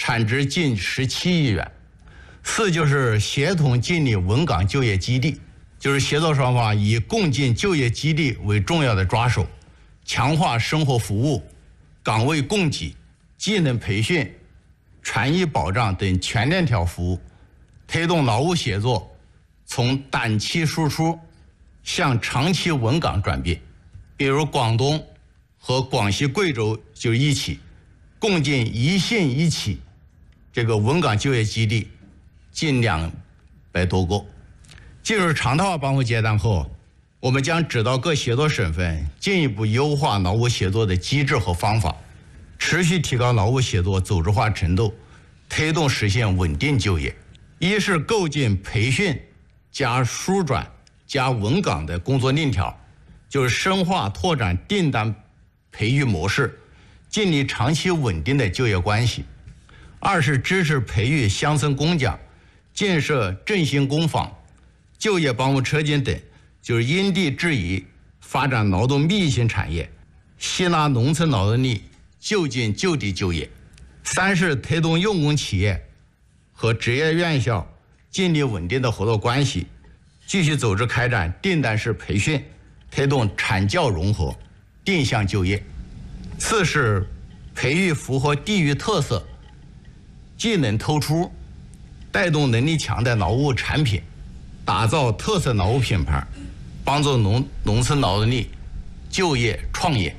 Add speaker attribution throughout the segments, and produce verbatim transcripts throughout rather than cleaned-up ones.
Speaker 1: 产值近十七亿元。四就是协同建立稳岗就业基地，就是协作双方以共建就业基地为重要的抓手，强化生活服务、岗位供给、技能培训、权益保障等全链条服务，推动劳务协作从短期输出向长期稳岗转变。比如广东和广西、贵州就一起共建一县一企这个稳岗就业基地近两百多个。进入常态化帮扶阶段后，我们将指导各协作省份进一步优化劳务协作的机制和方法，持续提高劳务协作组织化程度，推动实现稳定就业。一是构建培训加输转加稳岗的工作链条，就是深化拓展订单培育模式，建立长期稳定的就业关系。二是支持培育乡村工匠，建设振兴工坊、就业帮扶车间等，就是因地制宜发展劳动密集型产业，吸纳农村劳动力，就近就地就业。三是推动用工企业和职业院校建立稳定的合作关系，继续组织开展订单式培训，推动产教融合、定向就业。四是培育符合地域特色、技能突出、带动能力强的劳务产品，打造特色劳务品牌，帮助农农村劳动力就业创业。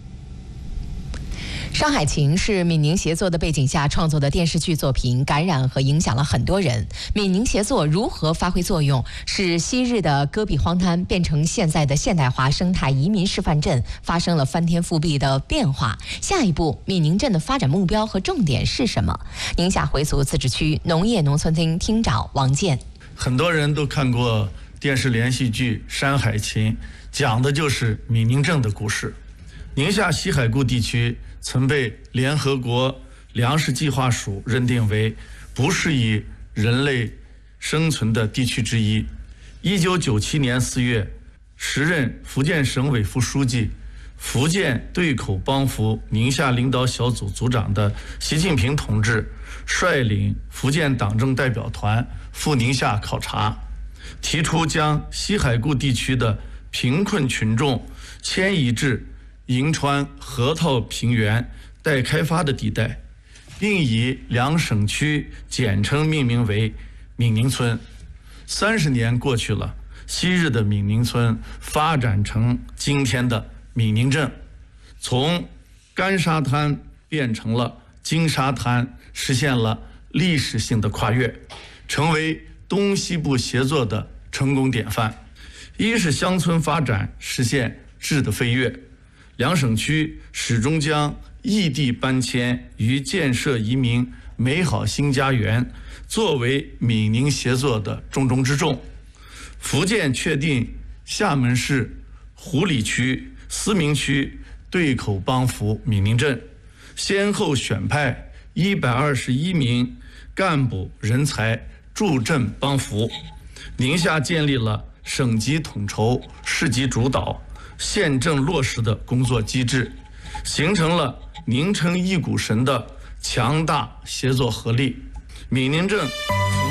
Speaker 2: 《山海情》是闽宁协作的背景下创作的电视剧作品，感染和影响了很多人。闽宁协作如何发挥作用，使昔日的戈壁荒滩变成现在的现代化生态移民示范镇，发生了翻天覆地的变化。下一步，闽宁镇的发展目标和重点是什么？宁夏回族自治区农业农村厅厅长王健。
Speaker 3: 很多人都看过电视连续剧《山海情》，讲的就是闽宁镇的故事。宁夏西海固地区曾被联合国粮食计划署认定为不适宜人类生存的地区之一。一九九七年四月，时任福建省委副书记、福建对口帮扶宁夏领导小组组长的习近平同志率领福建党政代表团赴宁夏考察，提出将西海固地区的贫困群众迁移至银川河套平原待开发的地带，并以两省区简称命名为闽宁村。三十年过去了，昔日的闽宁村发展成今天的闽宁镇，从干沙滩变成了金沙滩，实现了历史性的跨越，成为东西部协作的成功典范。一是乡村发展实现质的飞跃，两省区始终将异地搬迁与建设移民美好新家园作为闽宁协作的重中之重。福建确定厦门市湖里区、思明区对口帮扶闽宁镇，先后选派一百二十一名干部人才驻镇帮扶。宁夏建立了省级统筹、市级主导、县政落实的工作机制，形成了凝成一股绳的强大协作合力。闽宁镇